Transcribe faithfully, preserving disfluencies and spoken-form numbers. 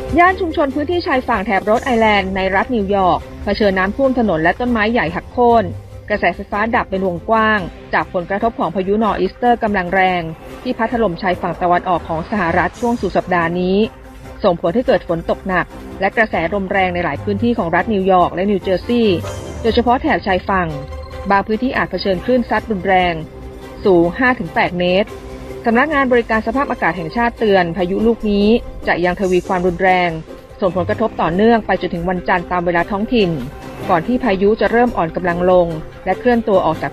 ย่านชุมชนพื้นที่ชายฝั่งแถบโรดไอแลนด์ในรัฐนิวยอร์กเผชิญน้ำท่วมถนนและต้นไม้ใหญ่หักโค่นกระแสไฟฟ้าดับเป็นวงกว้างจากผลกระทบของพายุนอร์อีสเตอร์กำลังแรงที่พัดถล่มชายฝั่งตะวันออกของสหรัฐช่วงสุดสัปดาห์นี้ส่งผลให้เกิดฝนตกหนักและกระแสลมแรงในหลายพื้นที่ของรัฐนิวยอร์กและนิวเจอร์ซีย์โดยเฉพาะแถบชายฝั่งบางพื้นที่อาจเผชิญคลื่นซัดรุนแรงสูง ห้าถึงแปด เมตรสำนักงานบริการสภาพอากาศแห่งชาติเตือนพายุลูกนี้จะยังทวีความรุนแรงส่งผลกระทบต่อเนื่องไปจนถึงวันจันทร์ตามเวลาท้องถิ่นก่อนที่พายุจะเริ่มอ่อนกำลังลงและเคลื่อนตัวออกจาก